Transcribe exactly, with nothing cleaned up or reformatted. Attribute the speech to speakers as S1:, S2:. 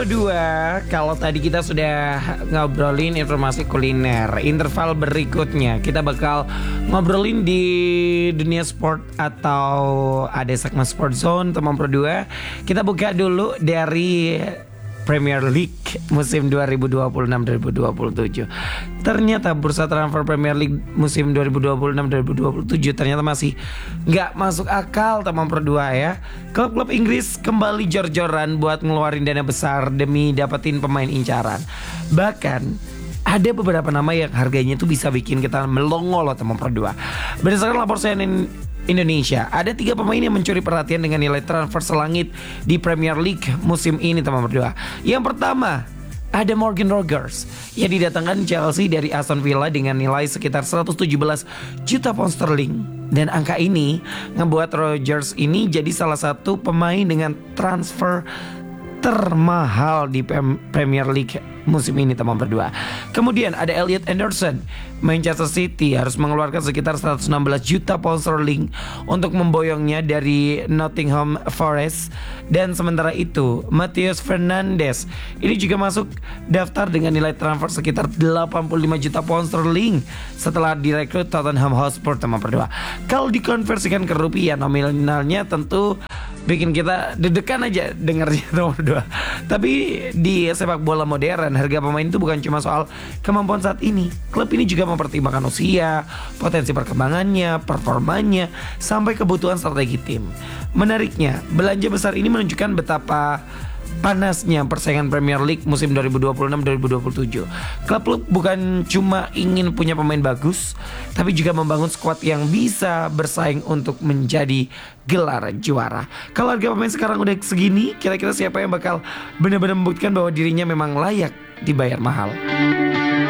S1: Pro dua, kalau tadi kita sudah ngobrolin informasi kuliner, interval berikutnya kita bakal ngobrolin di dunia sport atau ada segmen Sport Zone teman Pro dua. Kita buka dulu dari Premier League musim dua ribu dua puluh enam dua ribu dua puluh tujuh. Ternyata bursa transfer Premier League musim dua ribu dua puluh enam dua ribu dua puluh tujuh ternyata masih nggak masuk akal teman Pro dua ya. Klub-klub Inggris kembali jor-joran buat ngeluarin dana besar demi dapetin pemain incaran. Bahkan ada beberapa nama yang harganya tuh bisa bikin kita melongo loh teman Pro dua. Berdasarkan lapor C N N Indonesia, ada tiga pemain yang mencuri perhatian dengan nilai transfer selangit di Premier League musim ini teman berdua. Yang pertama, ada Morgan Rogers yang didatangkan Chelsea dari Aston Villa dengan nilai sekitar seratus tujuh belas juta pound sterling. Dan angka ini ngebuat Rogers ini jadi salah satu pemain dengan transfer termahal di Premier League musim ini teman berdua. Kemudian ada Elliot Anderson. Manchester City harus mengeluarkan sekitar seratus enam belas juta pound sterling untuk memboyongnya dari Nottingham Forest. Dan sementara itu Matheus Fernandes ini juga masuk daftar dengan nilai transfer sekitar delapan puluh lima juta pound sterling setelah direkrut Tottenham Hotspur teman berdua. Kalau dikonversikan ke rupiah, nominalnya tentu bikin kita deg-degan aja dengarnya teman berdua. Tapi di sepak bola modern, harga pemain itu bukan cuma soal kemampuan saat ini. Klub ini juga mempertimbangkan usia, potensi perkembangannya, performanya, sampai kebutuhan strategi tim. Menariknya, belanja besar ini menunjukkan betapa panasnya persaingan Premier League musim dua ribu dua puluh enam dua ribu dua puluh tujuh. Klub-klub bukan cuma ingin punya pemain bagus, tapi juga membangun skuad yang bisa bersaing untuk menjadi gelar juara. Kalau harga pemain sekarang udah segini, kira-kira siapa yang bakal benar-benar membuktikan bahwa dirinya memang layak dibayar mahal?